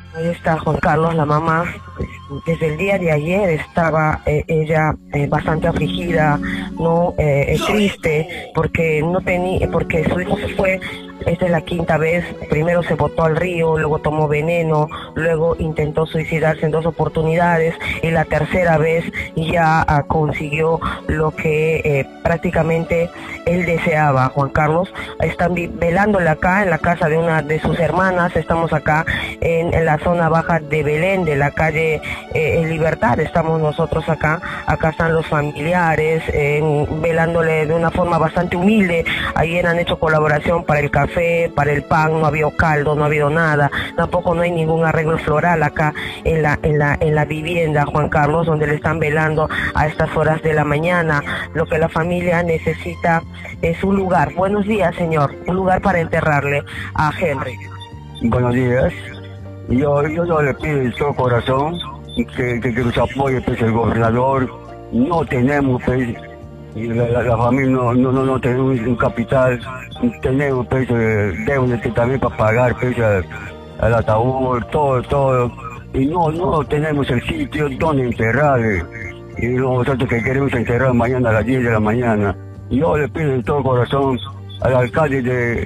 Ahí está Juan Carlos, la mamá. Desde el día de ayer estaba ella bastante afligida, no triste, porque no tenía, porque su hijo se fue. Esta es la quinta vez. Primero se botó al río, luego tomó veneno, luego intentó suicidarse en 2 oportunidades y la tercera vez ya consiguió lo que prácticamente él deseaba. Juan Carlos, están velándole acá en la casa de una de sus hermanas. Estamos acá en la zona baja de Belén, de la calle Libertad. Estamos nosotros acá están los familiares velándole de una forma bastante humilde. Ayer han hecho colaboración para el café, para el pan, no ha habido caldo, no ha habido nada, tampoco no hay ningún arreglo floral acá en la vivienda, Juan Carlos, donde le están velando a estas horas de la mañana. Lo que la familia necesita es un lugar. Buenos días, señor, un lugar para enterrarle a Henry. Buenos días. Yo le pido de todo corazón que nos apoye, pues, el gobernador. No tenemos, pues, la familia no tenemos un capital. Tenemos, pues, deudas que también para pagar, pues, al ataúd, todo. Y no tenemos el sitio donde enterrarle. Y nosotros que queremos enterrar mañana a las 10 de la mañana. Yo le pido de todo corazón al alcalde de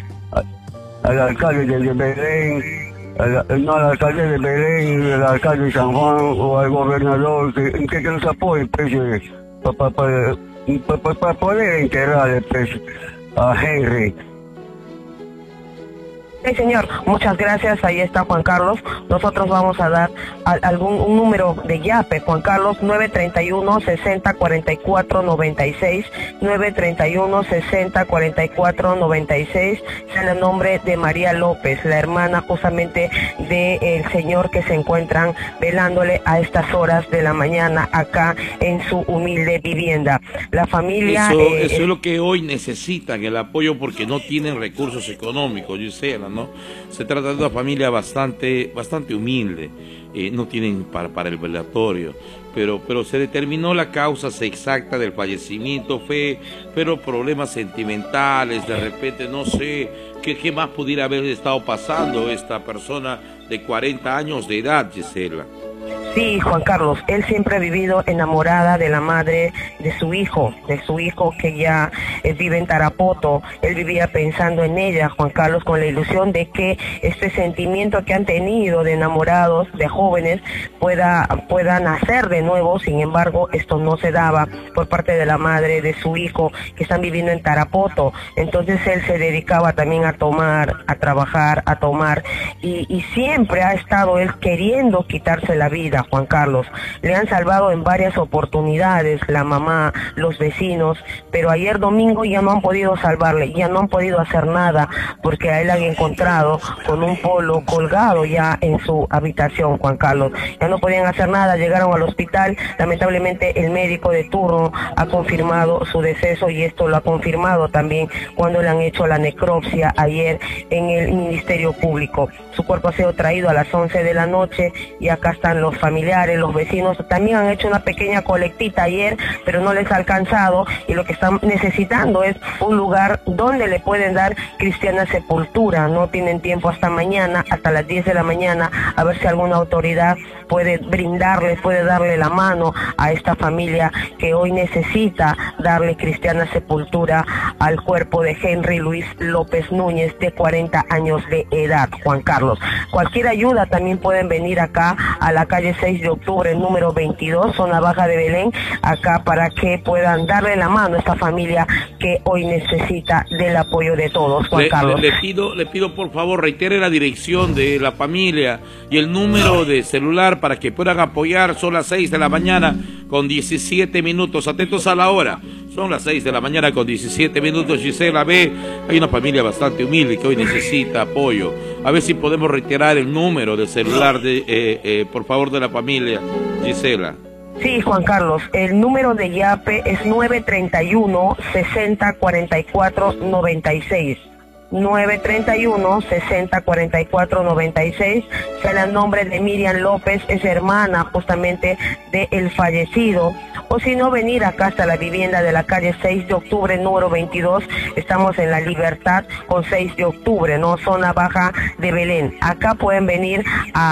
Belén, no al alcalde de Belén, al alcalde de San Juan o al gobernador que nos apoye, pues, para poder enterrar, pues, a Henry. Sí, señor, muchas gracias. Ahí está Juan Carlos. Nosotros vamos a dar un número de YAPE, Juan Carlos, 931-60-44-96, 931-60-44-96, es el nombre de María López, la hermana justamente del señor que se encuentran velándole a estas horas de la mañana acá en su humilde vivienda. La familia... Eso es lo que hoy necesitan, el apoyo, porque no tienen recursos económicos, Gisela, ¿no? Se trata de una familia bastante humilde, no tienen para el velatorio, pero se determinó la causa exacta del fallecimiento, pero problemas sentimentales, de repente no sé qué más pudiera haber estado pasando esta persona de 40 años de edad, Gisela. Sí, Juan Carlos, él siempre ha vivido enamorada de la madre de su hijo que ya vive en Tarapoto. Él vivía pensando en ella, Juan Carlos, con la ilusión de que este sentimiento que han tenido de enamorados, de jóvenes, pueda nacer de nuevo. Sin embargo, esto no se daba por parte de la madre de su hijo, que están viviendo en Tarapoto. Entonces él se dedicaba también a tomar, a trabajar, a tomar, y siempre ha estado él queriendo quitarse la vida, Juan Carlos. Le han salvado en varias oportunidades, la mamá, los vecinos, pero ayer domingo ya no han podido salvarle, ya no han podido hacer nada, porque a él han encontrado con un polo colgado ya en su habitación, Juan Carlos. Ya no podían hacer nada, llegaron al hospital. Lamentablemente el médico de turno ha confirmado su deceso, y esto lo ha confirmado también cuando le han hecho la necropsia ayer en el Ministerio Público. Su cuerpo ha sido traído a las 11 de la noche y acá están los familiares, los vecinos. También han hecho una pequeña colectita ayer, pero no les ha alcanzado, y lo que están necesitando es un lugar donde le pueden dar cristiana sepultura. No tienen tiempo hasta mañana, hasta las 10 de la mañana, a ver si alguna autoridad puede brindarle, puede darle la mano a esta familia que hoy necesita darle cristiana sepultura al cuerpo de Henry Luis López Núñez, de 40 años de edad, Juan Carlos. Cualquier ayuda también pueden venir acá a la calle 6 de octubre, número 22, zona baja de Belén, acá, para que puedan darle la mano a esta familia que hoy necesita del apoyo de todos, Juan Carlos. Le pido por favor, reitere la dirección de la familia y el número de celular para que puedan apoyar. Son las 6 de la mañana con 17 minutos, atentos a la hora. Son las 6 de la mañana con 17 minutos, Gisela. Ve, hay una familia bastante humilde que hoy necesita apoyo. A ver si podemos reiterar el número de celular por favor, de la familia, Gisela. Sí, Juan Carlos, el número de YAPE es 931-60-44-96. 931-60-44-96, será el nombre de Miriam López, es hermana justamente del fallecido. O si no, venir acá hasta la vivienda de la calle 6 de octubre, número 22, estamos en la Libertad con 6 de octubre, ¿no? Zona baja de Belén. Acá pueden venir a